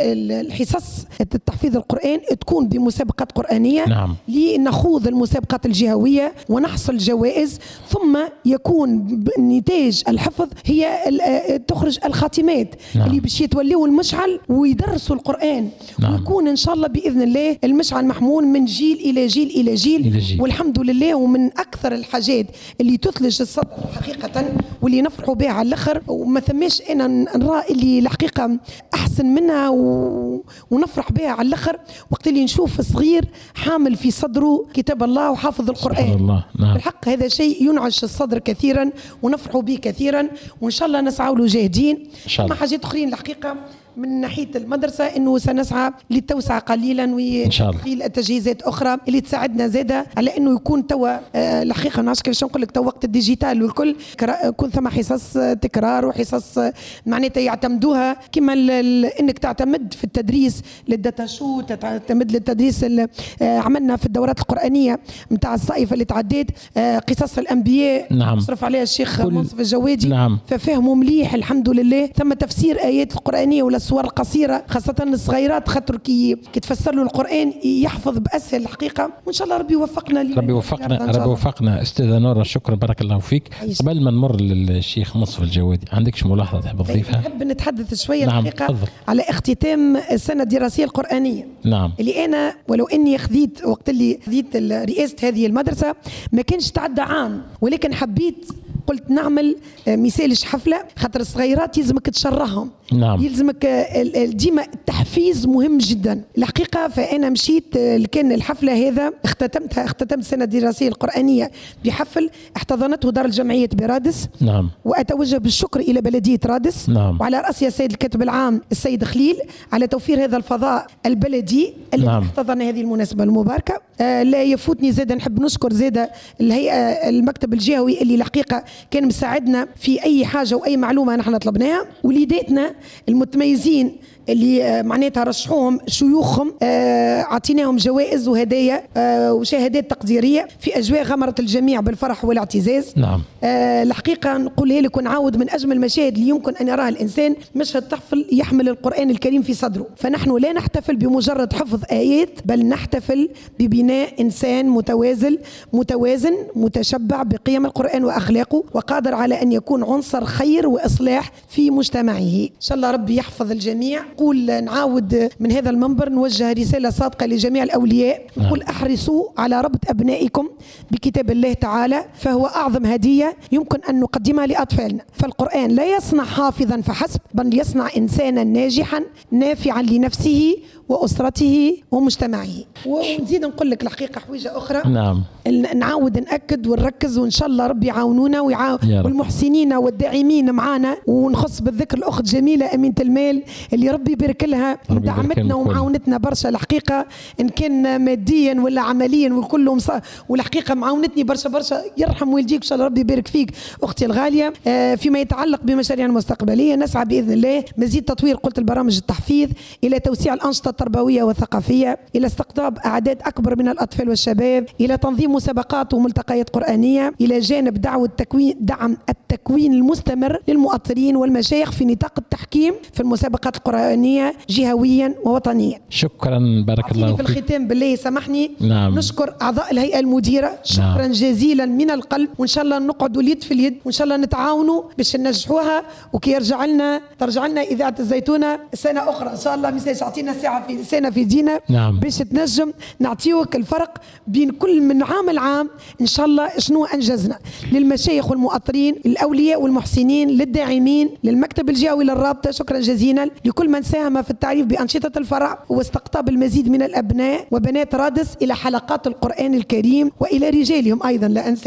[SPEAKER 4] الحصص التحفيظ القرآن تكون بمسابقات قرآنية
[SPEAKER 3] نعم.
[SPEAKER 4] لنخوض المسابقات الجهوية ونحصل جوائز، ثم يكون نتاج الحفظ هي تخرج الخاتمات نعم. اللي باش يتولوا المشعل ويدرسوا القرآن نعم. ويكون إن شاء الله بإذن الله المشعل محمول من جيل إلى جيل إلى جيل, إلى جيل. والحمد لله. ومن أكثر الحاجات اللي تثلج الصدر حقيقة واللي نفرحوا بها على الآخر، وما ثماش أنا نرى اللي الحقيقة أحسن منها و... ونفرح بها على الآخر وقت اللي نشوف صغير حامل في صدره كتاب الله وحافظ القرآن
[SPEAKER 3] الله. نعم.
[SPEAKER 4] بالحق هذا شيء ينعش الصدر كثيرا ونفرحوا به كثيرا، وإن شاء الله نسعى له جاهدين. ما حاجات أخرين الحقيقة من ناحية المدرسة أنه سنسعى للتوسعة قليلا وتدخيل التجهيزات أخرى اللي تساعدنا زادة على أنه يكون توا آه الحقيقة نعرفش كيفاش نقول لك، تو وقت الديجيتال والكل يكون ثم حصص تكرار وحصص معناتها يعتمدوها كما أنك تعتمد في التدريس للداتا شو، تعتمد للتدريس آه عملنا في الدورات القرآنية متاع الصائفة اللي تعديت آه قصص الأنبياء
[SPEAKER 3] نعم.
[SPEAKER 4] مصرف عليها الشيخ منصف الجوادي
[SPEAKER 3] نعم.
[SPEAKER 4] ففهموا مليح الحمد لله. ثم تفسير آيات القرآنية ولا الصور القصيرة خاصة الصغيرات خاطر كي كتفسر له القرآن يحفظ بأسهل الحقيقة، وإن شاء الله ربي يوفقنا.
[SPEAKER 3] ربي يوفقنا ربي يوفقنا. أستاذة نورة شكرا بارك الله فيك. قبل ما نمر للشيخ منصف الجوادي عندكش ملاحظة تحب تضيفها؟
[SPEAKER 4] نحب نتحدث شوية
[SPEAKER 3] نعم.
[SPEAKER 4] الحقيقة
[SPEAKER 3] فضل.
[SPEAKER 4] على اختتام السنة الدراسية القرآنية
[SPEAKER 3] نعم.
[SPEAKER 4] اللي أنا ولو أني خذيت وقت اللي خذيت رئاسة هذه المدرسة ما كانش تعدى عام، ولكن حبيت قلت نعمل مثالش حفلة خاطر الصغيرات يلزمك تشرهم
[SPEAKER 3] نعم.
[SPEAKER 4] يلزمك ديما التحفيز مهم جدا الحقيقة. فأنا مشيت كان الحفلة هذا اختتمتها اختتمت السنة الدراسية القرآنية بحفل احتضنته دار الجمعية برادس
[SPEAKER 3] نعم.
[SPEAKER 4] وأتوجه بالشكر إلى بلدية رادس
[SPEAKER 3] نعم.
[SPEAKER 4] وعلى رأسها السيد الكاتب العام السيد خليل على توفير هذا الفضاء البلدي الذي نعم. احتضن هذه المناسبة المباركة. آه لا يفوتني زيدا نحب نشكر زيدا الهيئة المكتب الجهوي اللي الحقيقة كان مساعدنا في أي حاجة وأي معلومة نحن طلبناها، وليداتنا المتميزين اللي معناتها رشحوهم شيوخهم اعطيناهم جوائز وهدايا وشهادات تقديريه في اجواء غمرت الجميع بالفرح والاعتزاز.
[SPEAKER 3] نعم.
[SPEAKER 4] الحقيقه نقولها لك ونعاود من اجمل المشاهد اللي يمكن ان يراها الانسان مشهد طفل يحمل القران الكريم في صدره. فنحن لا نحتفل بمجرد حفظ ايات بل نحتفل ببناء انسان متوازن متوازن متشبع بقيم القران واخلاقه وقادر على ان يكون عنصر خير واصلاح في مجتمعه. ان شاء الله ربي يحفظ الجميع. نقول نعاود من هذا المنبر نوجه رسالة صادقة لجميع الأولياء، نقول أحرصوا على ربط أبنائكم بكتاب الله تعالى فهو أعظم هدية يمكن أن نقدمها لأطفالنا. فالقرآن لا يصنع حافظا فحسب بل يصنع إنسانا ناجحا نافعا لنفسه وأسرته ومجتمعه. ونزيد نقول لك الحقيقة حويجة أخرى.
[SPEAKER 3] نعم.
[SPEAKER 4] نعاود نأكد ونركز وإن شاء الله ربي يعاونونا ويعاون والمحسنين والداعمين معنا، ونخص بالذكر الأخت جميلة أمينة المال اللي ربي يبارك لها دعمتنا ومعاونتنا برشا الحقيقة إن كان ماديا ولا عمليا وكلهم صار، والحقيقة معاونتني برشا برشا. يرحم والديك إن شاء الله ربي يبارك فيك أختي الغالية. آه فيما يتعلق بمشاريعنا المستقبلية نسعى بإذن الله مزيد تطوير قلت البرامج التحفيظ إلى توسيع الأنشطة التربوية والثقافية، إلى استقطاب أعداد أكبر من الأطفال والشباب، إلى تنظيم مسابقات وملتقيات قرآنية، إلى جانب دعوة التكوين دعم التكوين المستمر للمؤطرين والمشايخ في نطاق التحكيم في المسابقات القرآنية جهويا ووطنيا.
[SPEAKER 3] شكرا بارك الله فيك.
[SPEAKER 4] في الختام بالله سامحني
[SPEAKER 3] نعم.
[SPEAKER 4] نشكر أعضاء الهيئة المديرة شكرا نعم. جزيلا من القلب، وإن شاء الله نقعدوا اليد في اليد وإن شاء الله نتعاونوا باش ننجحوها، وكي يرجع لنا ترجع لنا إذاعة الزيتونة سنة أخرى إن شاء الله ميساج أعطينا ساعة في سنة في دينا
[SPEAKER 3] نعم.
[SPEAKER 4] باش تنجم نعطيوك الفرق بين كل من عام العام إن شاء الله شنو أنجزنا للمشايخ والمؤطرين الأولياء والمحسنين للداعمين للمكتب الجهوي للرابطة. شكرا جزيلا لكل من ساهم في التعريف بأنشطة الفرع واستقطاب المزيد من الأبناء وبنات رادس إلى حلقات القرآن الكريم وإلى رجالهم أيضا لا أنساهم.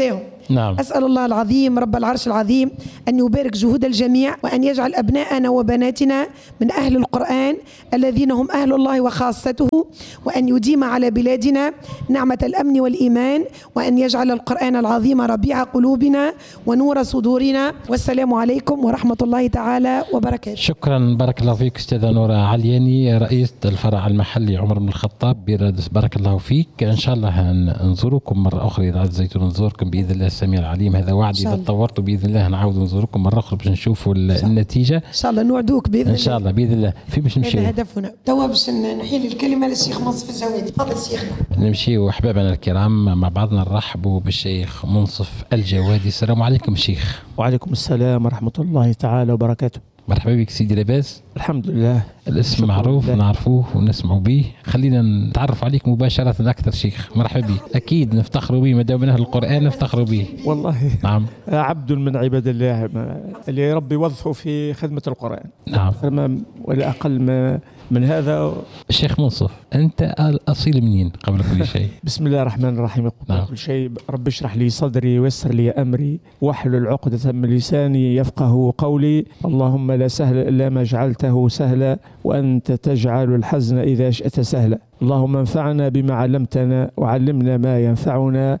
[SPEAKER 3] نعم.
[SPEAKER 4] أسأل الله العظيم رب العرش العظيم أن يبارك جهود الجميع، وأن يجعل أبناءنا وبناتنا من أهل القرآن الذين هم أهل الله وخاصته، وأن يديم على بلادنا نعمة الأمن والإيمان، وأن يجعل القرآن العظيم ربيع قلوبنا ونور صدورنا. والسلام عليكم ورحمة الله تعالى وبركاته.
[SPEAKER 3] شكرا، بارك الله فيك أستاذة نورة علياني، رئيس الفرع المحلي عمر بن الخطاب بيرادس. بارك الله فيك. إن شاء الله نزوركم مرة أخرى إذاعة الزيتون، نزوركم بإذن الله السميع العليم، هذا وعد. إذا تطورتوا بإذن الله نعاود نزوركم مرة أخرى باش نشوفوا النتيجة.
[SPEAKER 4] إن شاء الله نوعدوك بإذن الله.
[SPEAKER 3] إن شاء الله بإذن الله. في باش نمشي.
[SPEAKER 4] هذا هدفنا. توا باش نحيل الكلمة للشيخ منصف الجوادي. تفضل شيخنا.
[SPEAKER 3] نمشي أحبابنا الكرام مع بعضنا نرحبوا بالشيخ منصف الجوادي. السلام عليكم شيخ.
[SPEAKER 5] وعليكم السلام ورحمة الله تعالى وبركاته.
[SPEAKER 3] مرحبا بك سيدي، لاباس؟
[SPEAKER 5] الحمد لله.
[SPEAKER 3] الاسم معروف لله. نعرفوه ونسمعوا به. خلينا نتعرف عليك مباشرة أكثر شيخ. مرحبا بك. أكيد نفتخروا به، ما دام من أهل القرآن نفتخروا به.
[SPEAKER 5] والله
[SPEAKER 3] نعم.
[SPEAKER 5] عبد من عباد الله اللي ربي وظفه في خدمة القرآن.
[SPEAKER 3] نعم.
[SPEAKER 5] ولا أقل ما من هذا.
[SPEAKER 3] الشيخ منصف، أنت الأصيل منين قبل كل شيء؟
[SPEAKER 5] بسم الله الرحمن الرحيم. قبل نعم. كل شيء رب اشرح لي صدري ويسر لي أمري واحلل عقدة من لساني يفقه قولي. اللهم لا سهل إلا ما جعلته سهلا وأنت تجعل الحزن إذا شئت سهلا. اللهم انفعنا بما علمتنا وعلمنا ما ينفعنا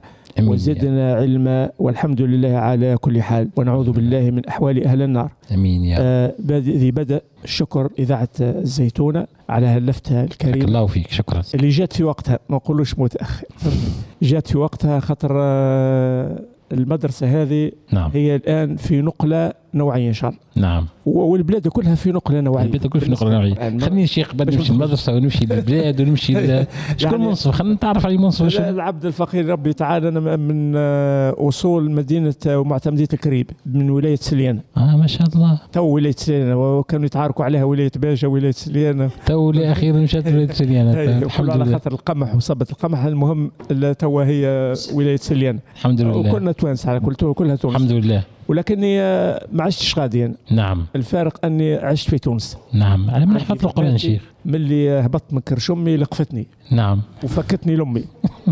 [SPEAKER 5] وزدنا علما، والحمد لله على كل حال، ونعوذ بالله من أحوال أهل النار.
[SPEAKER 3] أمين يا
[SPEAKER 5] آه ذي بدأ الشكر إذاعة الزيتونة على هاللفتة الكريمة.
[SPEAKER 3] شكرا الله فيك. شكرا.
[SPEAKER 5] اللي جات في وقتها، ما نقولوش متأخر، جات في وقتها خاطر آه المدرسة هذه
[SPEAKER 3] نعم.
[SPEAKER 5] هي الآن في نقلة نوعية إن شاء الله.
[SPEAKER 3] نعم.
[SPEAKER 5] والبلاد كلها في نقلة نوعية.
[SPEAKER 3] البلاد كلها في نقلة نوعية. خليني شيخ قبل نمشي المدرسة ونمشي للبلاد ونمشي ل... شكون
[SPEAKER 5] يعني
[SPEAKER 3] منصف؟ خلينا نتعرف على منصف.
[SPEAKER 5] العبد الفقير ربي تعالى. أنا من أصول مدينة ومعتمدية الكريب من ولاية سليانة.
[SPEAKER 3] آه ما شاء الله.
[SPEAKER 5] تو ولاية سليانة، وكانوا يتعاركوا عليها ولاية باجة ولاية سليانة.
[SPEAKER 3] تو لأخيرا مشات ولاية سليانة.
[SPEAKER 5] الحمد لله. على خاطر القمح وصبت القمح. المهم تو هي ولاية سليانة.
[SPEAKER 3] الحمد لله.
[SPEAKER 5] وكنا توانس على كل كلها تونس.
[SPEAKER 3] الحمد لله.
[SPEAKER 5] ولكني ما عشتش غادي أنا.
[SPEAKER 3] نعم.
[SPEAKER 5] الفارق أني عشت في تونس.
[SPEAKER 3] نعم. على من حفظت القرآن شيخ.
[SPEAKER 5] من اللي هبطت من كرش أمي لقفتني.
[SPEAKER 3] نعم.
[SPEAKER 5] وفكتني لأمي.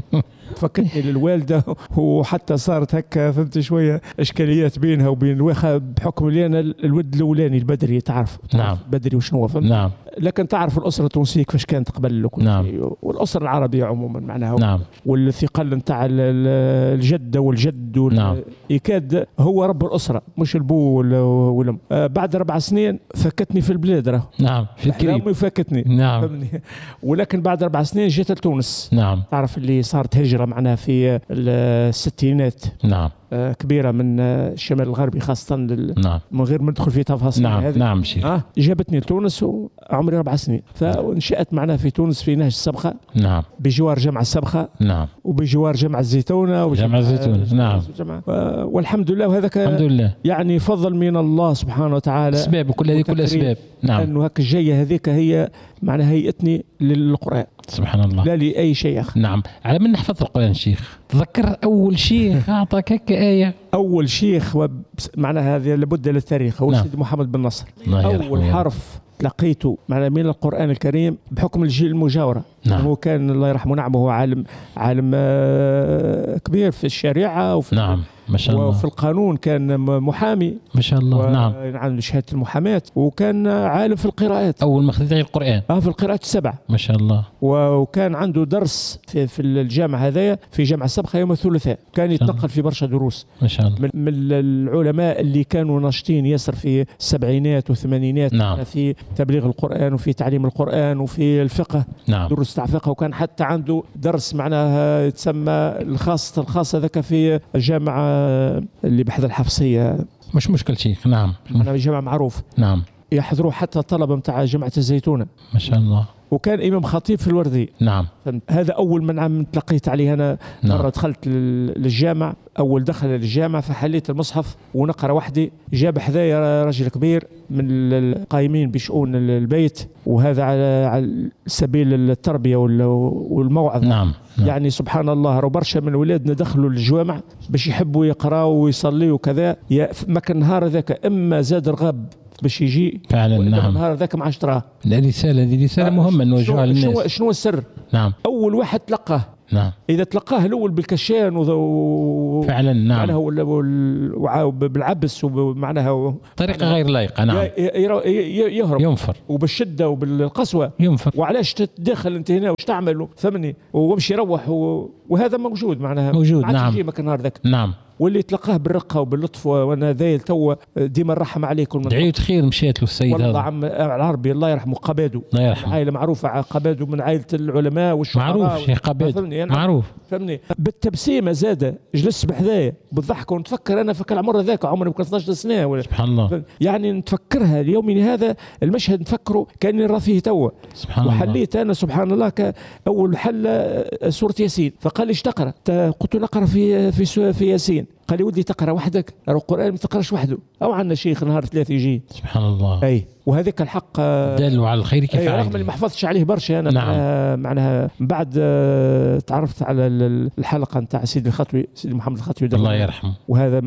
[SPEAKER 5] فكتني للوالدة، وحتى صارت هكا فهمت شوية إشكاليات بينها وبين الوخا بحكم اللي أنا الولد الأولاني البدري. تعرف
[SPEAKER 3] نعم.
[SPEAKER 5] بدري وشنو فهمت.
[SPEAKER 3] نعم.
[SPEAKER 5] لكن تعرف الأسرة التونسية كيفاش كانت قبل وكل
[SPEAKER 3] نعم.
[SPEAKER 5] شيء، والأسرة العربية عموما معناها.
[SPEAKER 3] نعم.
[SPEAKER 5] والثقل نتاع الجدة والجد وال...
[SPEAKER 3] نعم.
[SPEAKER 5] يكاد هو رب الأسرة مش البو والأم. آه بعد أربع سنين فكتني في البلاد راه.
[SPEAKER 3] نعم. في الكريب.
[SPEAKER 5] أمي فكتني.
[SPEAKER 3] نعم.
[SPEAKER 5] فهمني. ولكن بعد أربع سنين جيت لتونس.
[SPEAKER 3] نعم.
[SPEAKER 5] تعرف اللي صارت هجرة معناها في الستينات.
[SPEAKER 3] نعم.
[SPEAKER 5] آه كبيرة من الشمال الغربي خاصة لل...
[SPEAKER 3] نعم.
[SPEAKER 5] من غير ما ندخل في تفاصيل.
[SPEAKER 3] نعم.
[SPEAKER 5] هذه.
[SPEAKER 3] نعم شيخ.
[SPEAKER 5] آه جابتني لتونس وعمري أربع سنين، فنشأت معناها في تونس في نهج السبخة.
[SPEAKER 3] نعم.
[SPEAKER 5] بجوار جامع السبخة.
[SPEAKER 3] نعم.
[SPEAKER 5] وبجوار جامع الزيتونة.
[SPEAKER 3] جامع الزيتونة. آه نعم.
[SPEAKER 5] جامع. آه والحمد لله. وهذا
[SPEAKER 3] الحمد لله
[SPEAKER 5] يعني فضل من الله سبحانه وتعالى.
[SPEAKER 3] أسباب كل هذه كل أسباب. نعم.
[SPEAKER 5] أنه هك الجاية هذيك هي معناها هيئتني للقرآن.
[SPEAKER 3] سبحان الله.
[SPEAKER 5] لا لأي شيء آخر.
[SPEAKER 3] نعم. على من نحفظ القرآن شيخ؟ تذكر أول شيخ أعطاك هكا آية؟
[SPEAKER 5] أول شيخ معناها هذه لابد للتاريخ هو نعم. سيد محمد بن نصر. أول حرف لقيته معناها من القرآن الكريم بحكم الجيل المجاورة.
[SPEAKER 3] نعم.
[SPEAKER 5] هو كان الله يرحمه نعمه هو عالم عالم كبير في الشريعة وفي
[SPEAKER 3] نعم ما شاء الله.
[SPEAKER 5] وفي القانون كان محامي ما
[SPEAKER 3] شاء الله. نعم.
[SPEAKER 5] عنده شهادة المحاماة، وكان عالم في القراءات.
[SPEAKER 3] أول ما خذيت القرآن.
[SPEAKER 5] اه في القراءات السبع
[SPEAKER 3] ما شاء الله.
[SPEAKER 5] وكان عنده درس في, في الجامعة هذايا في جامعة السبخة يوم الثلاثاء. كان يتنقل في برشا دروس
[SPEAKER 3] ما شاء الله.
[SPEAKER 5] من, من العلماء اللي كانوا ناشطين ياسر في السبعينات والثمانينات.
[SPEAKER 3] نعم.
[SPEAKER 5] في تبليغ القرآن وفي تعليم القرآن وفي الفقه.
[SPEAKER 3] نعم.
[SPEAKER 5] دروس تاع فقه. وكان حتى عنده درس معناها يتسمى الخاص الخاص ذاك في الجامعة اللي بحذا الحفصية.
[SPEAKER 3] مش مشكل شيخ. نعم.
[SPEAKER 5] أنا جامعة معروف.
[SPEAKER 3] نعم.
[SPEAKER 5] يحضروا حتى الطلبة متاع جامعة الزيتونة.
[SPEAKER 3] ما شاء الله.
[SPEAKER 5] وكان إمام خطيب في الوردي.
[SPEAKER 3] نعم.
[SPEAKER 5] هذا أول من عم تلقيت عليه أنا.
[SPEAKER 3] نعم.
[SPEAKER 5] مرة دخلت للجامع، أول دخل للجامع فحليت المصحف ونقرأ وحدي. جاب حذايا رجل كبير من القائمين بشؤون البيت، وهذا على على سبيل التربية والموعظة.
[SPEAKER 3] نعم. نعم.
[SPEAKER 5] يعني سبحان الله رو برشا من ولادنا دخلوا للجوامع باش يحبوا يقراوا ويصليوا وكذا. ما كان نهار ذاك إما زاد رغب باش يجي
[SPEAKER 3] فعلا. نعم.
[SPEAKER 5] النهار ذاك ما عادش تراه.
[SPEAKER 3] لا رسالة، دي رسالة مهمة نوجهها للناس.
[SPEAKER 5] شنو شنو السر؟
[SPEAKER 3] نعم.
[SPEAKER 5] أول واحد تلقاه
[SPEAKER 3] نعم.
[SPEAKER 5] اذا تلقاه الاول بالكشان و...
[SPEAKER 3] فعلا نعم
[SPEAKER 5] معناها وال... بالعبس ومعناها
[SPEAKER 3] طريقه غير لائقه نعم
[SPEAKER 5] يهرب
[SPEAKER 3] ينفر
[SPEAKER 5] وبالشده وبالقسوه
[SPEAKER 3] ينفر.
[SPEAKER 5] وعلاش تتدخل انت هنا وش تعمل فهمني وامشي روح و... وهذا موجود معناها
[SPEAKER 3] موجود نعم
[SPEAKER 5] يجي مكان هذاك
[SPEAKER 3] نعم.
[SPEAKER 5] واللي تلقاه بالرقه وباللطف وانا ذايل توا ديما نرحم عليكم
[SPEAKER 3] دعيت خير مشيت له السيد هذا
[SPEAKER 5] والله عم العربي الله يرحمه قبادو
[SPEAKER 3] الله يرحمه
[SPEAKER 5] عائله معروفه قبادو من عائله العلماء والشعراء
[SPEAKER 3] معروف شيخ قبادو معروف
[SPEAKER 5] فهمني بالتبسيمه زاده جلس بحذايا بالضحك ونتفكر انا في العمر هذاك عمري يمكن اثناش سنه ولا
[SPEAKER 3] سبحان الله
[SPEAKER 5] يعني نتفكرها ليومنا هذا المشهد نفكره كاني نرى فيه توا
[SPEAKER 3] سبحان الله
[SPEAKER 5] وحليت انا سبحان الله كاول حل سوره ياسين فقال لي ايش تقرا؟ قلت له نقرا في في في ياسين قال لي ودي تقرا وحدك القران ما تقراش وحده او عندنا شيخ نهار ثلاث يجي
[SPEAKER 3] سبحان الله
[SPEAKER 5] اي وهذاك الحق
[SPEAKER 3] دلوا على الخير كيف
[SPEAKER 5] رغم اللي ما حفظتش عليه برشا انا
[SPEAKER 3] نعم.
[SPEAKER 5] معناها من بعد تعرفت على الحلقه نتاع سيدي الخطوي سيدي محمد الخطوي
[SPEAKER 3] الله يرحمه
[SPEAKER 5] وهذا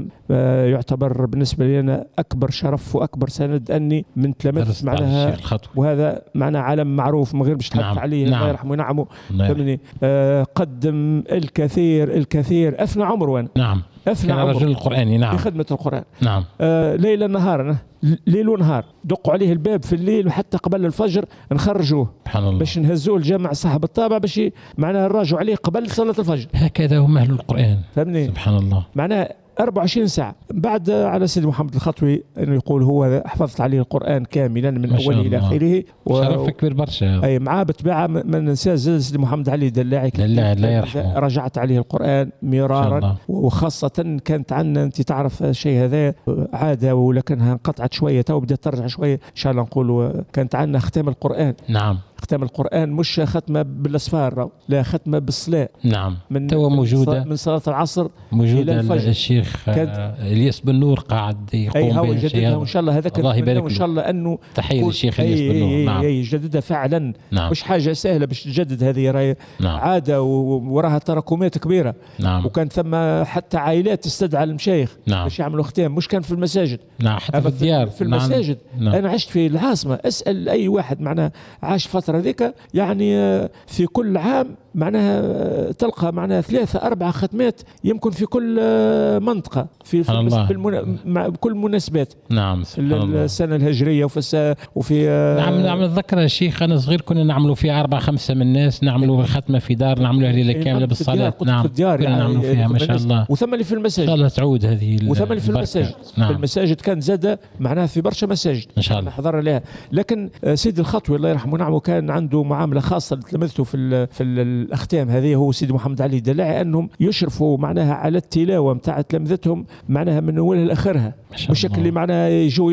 [SPEAKER 5] يعتبر بالنسبه لي انا اكبر شرف واكبر سند اني من تلامذت معناها وهذا معناه عالم معروف من غير باش تحط
[SPEAKER 3] نعم.
[SPEAKER 5] عليه
[SPEAKER 3] نعم.
[SPEAKER 5] الله يرحمه وينعمه فهمني آه قدم الكثير الكثير افنى عمره وانا
[SPEAKER 3] نعم
[SPEAKER 5] افنى
[SPEAKER 3] عمره رجل القراني نعم
[SPEAKER 5] في خدمه القران
[SPEAKER 3] نعم
[SPEAKER 5] آه ليلا نهارا ليل ونهار دقوا عليه الباب في الليل وحتى قبل الفجر نخرجوه
[SPEAKER 3] سبحان الله
[SPEAKER 5] باش نهزوه الجامع صاحب الطابع باش معناها نراجعوا عليه قبل صلاه الفجر
[SPEAKER 3] هكذا هم اهل القران
[SPEAKER 5] فهمني
[SPEAKER 3] سبحان الله
[SPEAKER 5] معناها أربعة وعشرين ساعة بعد على سيدي محمد الخطوي انه يقول هو حفظت عليه القرآن كاملا من اوله الى اخره
[SPEAKER 3] و... شرف كبير برشا
[SPEAKER 5] اي معاه بتباعه ما ننساش سيدي محمد علي الدلاعي
[SPEAKER 3] دلاعي الله يرحمه
[SPEAKER 5] رجعت عليه القرآن مرارا وخاصة كانت عندنا انت تعرف الشيء هذا عادة ولكنها انقطعت شوية تو بدات ترجع شوية ان شاء الله نقولوا كانت عندنا ختام القرآن
[SPEAKER 3] نعم
[SPEAKER 5] ختام القرآن مش ختمة بالأسفار لا ختمة بالصلاة
[SPEAKER 3] نعم
[SPEAKER 5] من
[SPEAKER 3] تو موجودة
[SPEAKER 5] من صلاة العصر
[SPEAKER 3] موجودة الشيخ الياس بن نور قاعد يقوم
[SPEAKER 5] بها يجددها وإن شاء الله هذاك
[SPEAKER 3] الله يبارك له
[SPEAKER 5] وإن شاء الله أنه
[SPEAKER 3] تحية للشيخ الياس بن نور
[SPEAKER 5] نعم يجددها فعلا
[SPEAKER 3] نعم.
[SPEAKER 5] مش حاجة سهلة باش تجدد هذه راهي
[SPEAKER 3] نعم.
[SPEAKER 5] عادة ووراها تراكمات كبيرة
[SPEAKER 3] نعم.
[SPEAKER 5] وكان ثم حتى عائلات تستدعى المشايخ
[SPEAKER 3] نعم.
[SPEAKER 5] باش يعملوا ختام مش كان في المساجد
[SPEAKER 3] نعم حتى في الديار
[SPEAKER 5] في المساجد
[SPEAKER 3] نعم.
[SPEAKER 5] أنا عشت في العاصمة أسأل أي واحد معناه عاش فترة ذيك يعني في كل عام معناها تلقى معناها ثلاثة أربعة ختمات يمكن في كل منطقة في, في بالمنا... مع كل مناسبات
[SPEAKER 3] نعم
[SPEAKER 5] السنة الهجرية وفي الس... وفي
[SPEAKER 3] نعم نعم نتذكر يا شيخ أنا صغير كنا نعملوا فيها أربعة خمسة من الناس نعملوا ختمة في دار نعملوها ليلة كاملة بالصلاة نعم
[SPEAKER 5] كنا
[SPEAKER 3] يعني نعملوا فيها ما شاء الله
[SPEAKER 5] وثم اللي في المساجد
[SPEAKER 3] إن شاء الله تعود هذه
[SPEAKER 5] وثم اللي في المساجد
[SPEAKER 3] نعم.
[SPEAKER 5] في المساجد كان زادة معناها في برشا مساجد
[SPEAKER 3] إن شاء الله
[SPEAKER 5] حضر لها لكن سيدي الخطوي الله يرحمه ونعمه كان عنده معاملة خاصة تلمذته في ال في الأختام هذه هو سيدي محمد علي الدلاعي أنهم يشرفوا معناها على التلاوة متاع تلمذتهم معناها من أولها لآخرها بشكل اللي معناها يجوا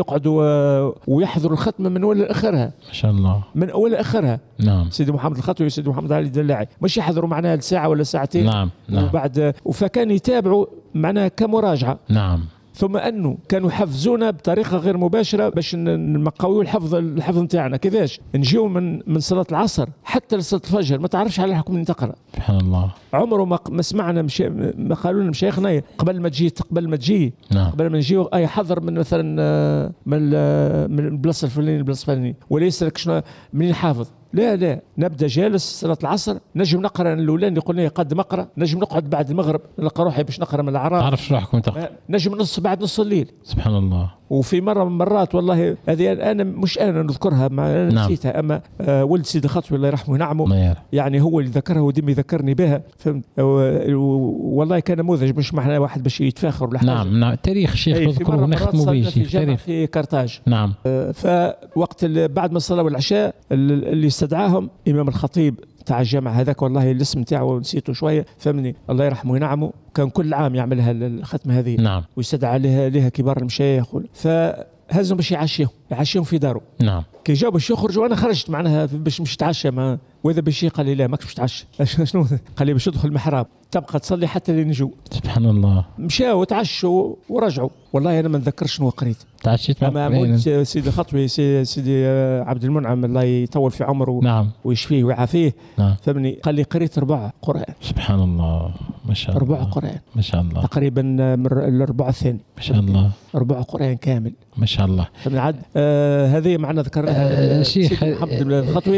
[SPEAKER 5] يقعدوا ويحضروا الختمة من أولها لآخرها
[SPEAKER 3] ما شاء الله
[SPEAKER 5] من أولها لآخرها
[SPEAKER 3] نعم
[SPEAKER 5] سيدي محمد الخطوي وسيدي محمد علي الدلاعي مش يحضروا معناها ساعة ولا ساعتين
[SPEAKER 3] نعم نعم
[SPEAKER 5] وبعد فكان يتابعوا معناها كمراجعة
[SPEAKER 3] نعم
[SPEAKER 5] ثم انه كانوا يحفزونا بطريقه غير مباشره باش نقويوا الحفظ الحفظ نتاعنا كيفاش نجيو من من صلاه العصر حتى لصلاه الفجر ما تعرفش على الحكم اللي تقرا
[SPEAKER 3] سبحان الله
[SPEAKER 5] عمره ما, ما سمعنا مشي ما قالوا لنا مشايخنا قبل ما تجي قبل ما تجي
[SPEAKER 3] نعم.
[SPEAKER 5] قبل ما نجيو اي حضر من مثلا من من البلاصه الفلانيه البلاصه الفلانيه ولا يسالك شنو منين حافظ لا لا نبدا جالس صلاه العصر نجم نقرا الاولاني قلنا يقدم اقرا نجم نقعد بعد المغرب نلقى روحي باش نقرا من الاعراف
[SPEAKER 3] تعرف روحكم تقرا
[SPEAKER 5] نجم نص بعد نص الليل
[SPEAKER 3] سبحان الله
[SPEAKER 5] وفي مره من المرات والله هذه انا مش انا نذكرها مع انا
[SPEAKER 3] نعم.
[SPEAKER 5] نسيتها اما آه ولد سيدي الخطوي الله يرحمه ونعمه يعني هو اللي ذكرها وديما يذكرني بها فهمت والله كان نموذج مش معنا واحد باش يتفاخر ولا حاجه
[SPEAKER 3] نعم نعم تاريخ شيخ نذكره نختموا به
[SPEAKER 5] في تاريخ في كرتاج
[SPEAKER 3] نعم
[SPEAKER 5] آه فوقت بعد ما الصلاه والعشاء اللي استدعاهم امام الخطيب تاع الجامعة هذاك والله الاسم تاعه نسيته شوية فهمني الله يرحمه وينعمه كان كل عام يعملها الختمة هذه
[SPEAKER 3] نعم
[SPEAKER 5] ويستدعى لها لها كبار المشايخ فهزهم باش يعشيهم يعشيهم في داره
[SPEAKER 3] نعم
[SPEAKER 5] كي جاوا باش يخرجوا وانا خرجت معناها باش مش نتعشى مع واذا باش قال لي لا ماكش باش تتعشى شنو قال لي باش تدخل المحراب تبقى تصلي حتى لين نجوا
[SPEAKER 3] سبحان الله
[SPEAKER 5] مشاو وتعشوا ورجعوا والله انا ما نتذكرش شنو قريت
[SPEAKER 3] تعشيت
[SPEAKER 5] مع مولد سيدي خطوي سيدي عبد المنعم الله يطول في عمره
[SPEAKER 3] نعم
[SPEAKER 5] ويشفيه ويعافيه
[SPEAKER 3] نعم
[SPEAKER 5] فهمني قال لي قريت ربع قرآن
[SPEAKER 3] سبحان الله ما شاء الله
[SPEAKER 5] ربع قرآن
[SPEAKER 3] ما شاء الله
[SPEAKER 5] تقريبا من الربع الثاني
[SPEAKER 3] ما شاء الله
[SPEAKER 5] ربع قرآن كامل
[SPEAKER 3] ما شاء الله
[SPEAKER 5] فمن عاد آه هذه معنا ذكرناها
[SPEAKER 3] آه شيخ
[SPEAKER 5] محمد الخطوي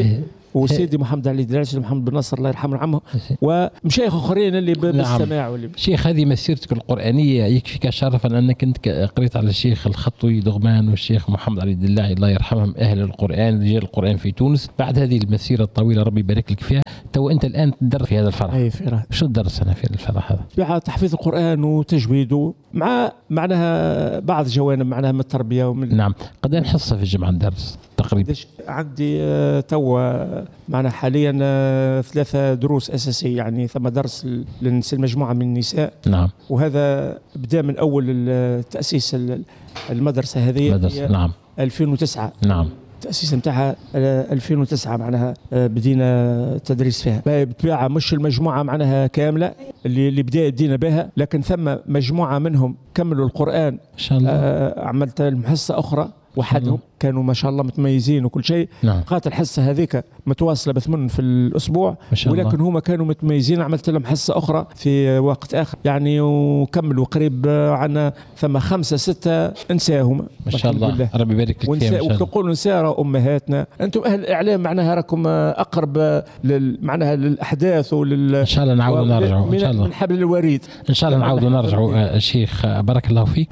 [SPEAKER 5] وسيدي محمد علي دراج محمد بن نصر الله يرحمه عمه ومشايخ اخرين اللي بالسماع. نعم. واللي
[SPEAKER 3] شيخ هذه مسيرتك القرآنية يكفيك شرفا أنك أنت قريت على الشيخ الخطوي دغمان والشيخ محمد علي الدلاعي الله يرحمهم أهل القرآن رجال القرآن في تونس. بعد هذه المسيرة الطويلة ربي يبارك لك فيها، تو أنت الآن تدرس في هذا الفرح.
[SPEAKER 5] أي فرح.
[SPEAKER 3] شو تدرس أنا في الفرح هذا؟
[SPEAKER 5] في تحفيظ القرآن وتجويده مع معناها بعض جوانب معناها من التربية ومن.
[SPEAKER 3] نعم. قد حصة في الجمعة ندرس تقريبا؟
[SPEAKER 5] عندي توا معنا حاليا ثلاثة دروس أساسية، يعني ثم درس للمجموعة من النساء.
[SPEAKER 3] نعم.
[SPEAKER 5] وهذا بدأ من أول تأسيس المدرسة هذه.
[SPEAKER 3] مدرسة. نعم.
[SPEAKER 5] ألفين وتسعة.
[SPEAKER 3] نعم.
[SPEAKER 5] التأسيس نتاعها ألفين وتسعة معناها بدينا تدريس فيها. بالطبيعة مش المجموعة معناها كاملة اللي اللي بدأ بدينا بها، لكن ثم مجموعة منهم كملوا القرآن إن
[SPEAKER 3] شاء الله.
[SPEAKER 5] عملت المحصة أخرى وحدهم كانوا ما شاء الله متميزين وكل شيء.
[SPEAKER 3] نعم.
[SPEAKER 5] قالت الحصة هذيك متواصلة بثمن في الأسبوع، ولكن هما كانوا متميزين عملت لهم حصة أخرى في وقت آخر يعني، وكملوا قريب عنا ثم خمسة ستة نساهم
[SPEAKER 3] ما شاء الله. ربي يبارك لك فيها.
[SPEAKER 5] ونقول نساء أمهاتنا أنتم أهل الإعلام معناها راكم أقرب لل معناها للأحداث ولل
[SPEAKER 3] إن شاء الله نعود ونرجع إن شاء الله
[SPEAKER 5] من حبل الوريد
[SPEAKER 3] إن شاء الله نعود ونرجع. شيخ بارك الله فيك.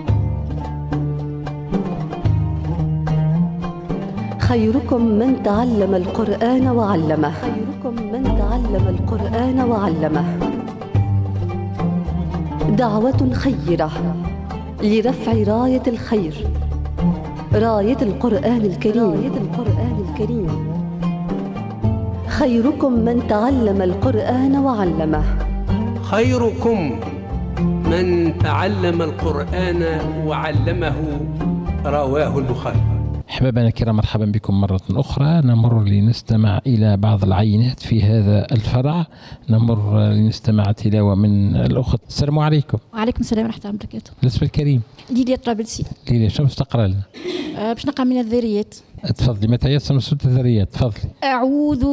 [SPEAKER 2] خيركم من تعلم القرآن وعلمه. خيركم من تعلم القرآن وعلمه. دعوة خيرة لرفع راية الخير، راية القرآن الكريم. راية القرآن الكريم. خيركم من تعلم القرآن وعلمه.
[SPEAKER 6] خيركم من تعلم القرآن وعلمه. رواه البخاري.
[SPEAKER 3] أحبابنا الكرام، مرحبا بكم مرة أخرى. نمر لنستمع إلى بعض العينات في هذا الفرع. نمر لنستمع تلاوة من الأخت. السلام عليكم.
[SPEAKER 7] وعليكم السلام ورحمة الله وبركاته.
[SPEAKER 3] الاسم الكريم؟
[SPEAKER 7] ليليا الطرابلسي.
[SPEAKER 3] ليليا، شو تقرأ لنا؟
[SPEAKER 7] أه باش نقرأ من الذريات.
[SPEAKER 3] تفضلي. متى يسمى سورة الذريات؟ تفضلي.
[SPEAKER 7] أعوذ